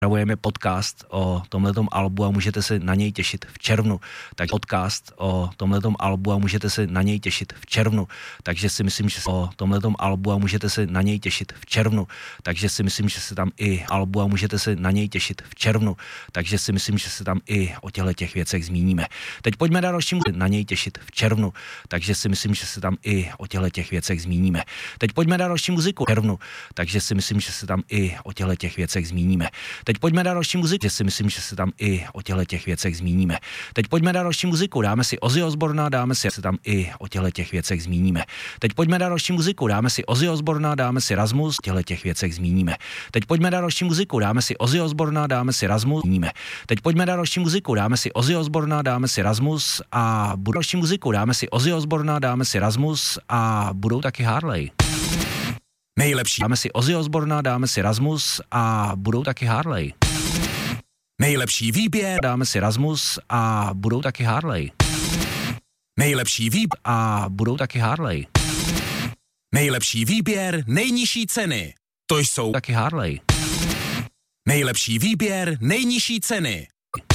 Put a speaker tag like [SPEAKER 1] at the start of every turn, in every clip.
[SPEAKER 1] Připravujeme podcast o tomhletom albu a můžete se na něj těšit v červnu. Tak podcast o tomhletom albu a můžete se na něj těšit v červnu. Takže si myslím, že o tomhletom albu a můžete se na něj těšit v červnu. Takže si myslím, že se tam i albu a můžete se na něj těšit v červnu. Takže si myslím, že se tam i o těch věcech zmíníme. Teď pojďme na dalšímu na něj těšit v červnu. Takže si myslím, že se tam i o těch věcech zmíníme. Teď pojďme na další muziku v červnu. Takže si myslím, že se tam i o těch věcech zmíníme. Teď pojďme na další muziku, že si myslím, že se tam i o těch věcech zmíníme. Teď pojďme na další muziku, dáme si Ozzy Osborna, dáme si se tam i o těch věcech zmíníme. Teď pojďme na další muziku, dáme si Ozzy Osborna, dáme si Rasmus, o těch věcech zmíníme. Teď pojďme na další muziku, dáme si Ozzy Osborna, dáme si Rasmus, zmíníme. Teď pojďme na další muziku, dáme si Ozzy Osborna, dáme si Rasmus a budou další muziku, dáme si Ozzy Osborna, dáme si Rasmus a budou taky Harley.
[SPEAKER 2] Nejlepší.
[SPEAKER 1] Dáme si Ozzy Osborna, dáme si Rasmus a budou taky Harley.
[SPEAKER 2] Nejlepší výběr.
[SPEAKER 1] Dáme si Rasmus a budou taky Harley.
[SPEAKER 2] Nejlepší výběr.
[SPEAKER 1] A budou taky Harley.
[SPEAKER 2] Nejlepší výběr, nejnižší ceny. To jsou
[SPEAKER 1] taky Harley.
[SPEAKER 2] Nejlepší výběr, nejnižší ceny.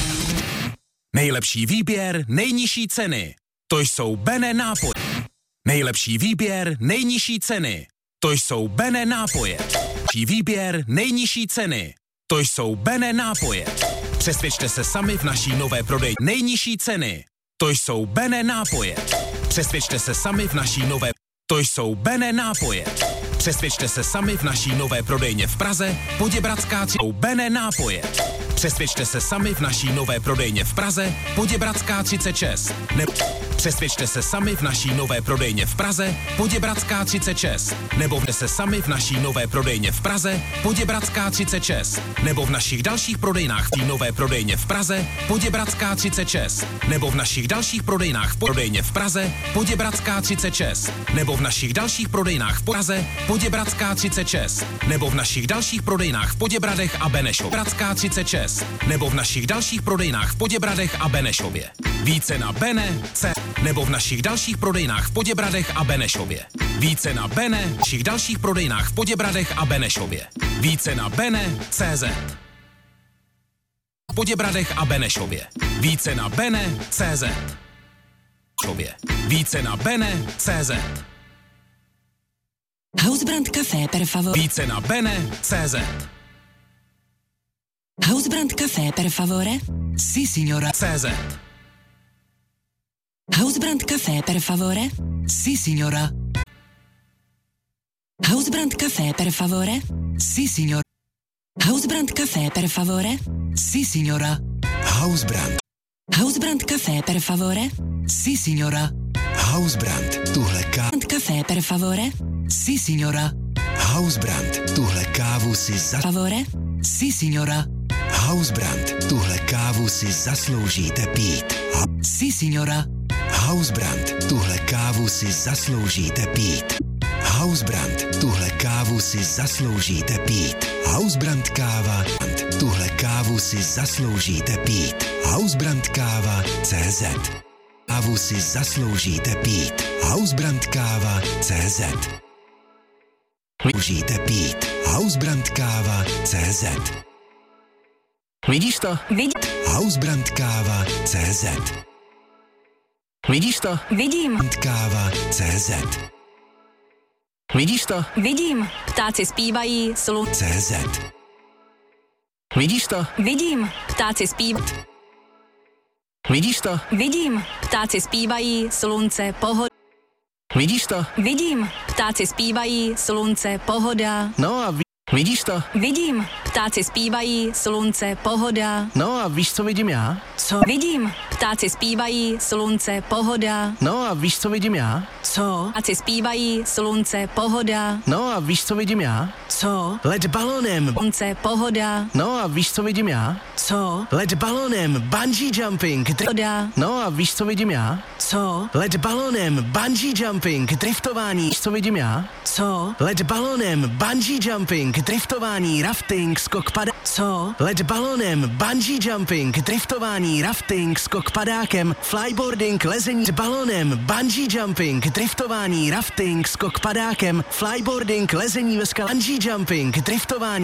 [SPEAKER 2] Nejlepší výběr, nejnižší ceny. To jsou Bene nápoje. Nejlepší výběr, nejnižší ceny. To jsou Bene nápoje. Nejlepší výběr, nejnižší ceny. To jsou Bene nápoje. Přesvědčte se sami v naší nové prodejně. Nejnižší ceny. To jsou Bene nápoje. Přesvědčte se sami v naší nové. To jsou Bene nápoje. Přesvědčte se sami v naší nové prodejně v Praze, Poděbradská 3. Bene nápoje. Přesvědčte se sami v naší nové prodejně v Praze, Poděbradská 36. Přesvědčte se sami v naší nové prodejně v Praze, Poděbradská 36. Nebo se sami v naší nové prodejně v Praze, Poděbradská 36. Nebo v našich dalších prodejnách v nové prodejně v Praze, Poděbradská 36. Nebo v našich dalších prodejnách v prodejně v Praze, Poděbradská 36. Nebo v našich dalších prodejnách v Praze, Poděbradská 36. Nebo v našich dalších prodejnách v Poděbradech a Benešově. Poděbradská 36. Nebo v našich dalších prodejnách v Poděbradech a Benešově. Více na Bene, C. Nebo v našich dalších prodejnách v Poděbradech a Benešově. Více na Bene, v našich dalších prodejnách v Poděbradech a Benešově. Více na Bene, CZ. V Poděbradech a Benešově. Více na Bene, CZ. Více na Bene, CZ.
[SPEAKER 3] Hausbrand Café per favore.
[SPEAKER 2] Více na Bene, CZ.
[SPEAKER 3] Hausbrand Café per favore? Sì, signora.
[SPEAKER 2] CZ.
[SPEAKER 3] Hausbrand Café per favore? Sì, signora. Hausbrand Café per favore? Sì, signora. Hausbrand Café per favore? Sì, signora.
[SPEAKER 2] Hausbrand.
[SPEAKER 3] Hausbrand Café per favore? Sì, signora.
[SPEAKER 2] Hausbrand. Tuhle
[SPEAKER 3] Café per favore? Sì, signora.
[SPEAKER 2] Hausbrand. Tuhle kávu si
[SPEAKER 3] favore? Sì, signora.
[SPEAKER 2] Hausbrand. Tuhle kávu si zasloužíte pít.
[SPEAKER 3] Sì, signora.
[SPEAKER 2] Hausbrand. Tuhle kávu si zasloužíte pít. Hausbrand. Tuhle kávu si zasloužíte pít. Hausbrand káva. Tuhle kávu si zasloužíte pít. Hausbrand káva. CZ. Kávu si zasloužíte pít. Hausbrand káva. CZ. Zasloužíte pít. Hausbrand káva. CZ.
[SPEAKER 1] Vidíš to?
[SPEAKER 2] Hausbrand káva. CZ.
[SPEAKER 1] Vidíš to?
[SPEAKER 3] Vidím.
[SPEAKER 2] Káva. CZ.
[SPEAKER 1] Vidíš to?
[SPEAKER 3] Vidím. Ptáci zpívají,
[SPEAKER 2] CZ.
[SPEAKER 1] Vidíš to?
[SPEAKER 3] Vidím. Ptáci zpívají.
[SPEAKER 1] Vidíš to?
[SPEAKER 3] Vidím. Ptáci zpívají, slunce, pohoda.
[SPEAKER 1] Vidíš to?
[SPEAKER 3] Vidím. Ptáci zpívají, slunce, pohoda.
[SPEAKER 1] No a vidíš to?
[SPEAKER 3] Vidím. Ptáci zpívají, slunce, pohoda.
[SPEAKER 1] No a víš, co vidím já?
[SPEAKER 3] Co? Vidím. Ptáci zpívají, slunce, pohoda.
[SPEAKER 1] No a víš, co vidím já?
[SPEAKER 3] Co? Ptáci zpívají, slunce, pohoda.
[SPEAKER 1] No a víš, co vidím já?
[SPEAKER 3] Co?
[SPEAKER 1] Let balonem.
[SPEAKER 3] Slunce, pohoda.
[SPEAKER 1] No a víš, co vidím já?
[SPEAKER 3] Co?
[SPEAKER 1] Let balonem, bungee jumping.
[SPEAKER 3] Pohoda.
[SPEAKER 1] No a víš, co vidím já?
[SPEAKER 3] Co?
[SPEAKER 1] Let balonem, bungee jumping, driftování. Víš, co vidím já?
[SPEAKER 3] Co?
[SPEAKER 1] Let balonem, bungee jumping, driftování, rafting, skok padá.
[SPEAKER 3] Co?
[SPEAKER 1] Let balonem, bungee jumping, driftování, rafting, skok padákem, flyboarding, lezení s balonem, bungee jumping, driftování, rafting, skok padákem, flyboarding, lezení ve skalách, bungee jumping, driftování.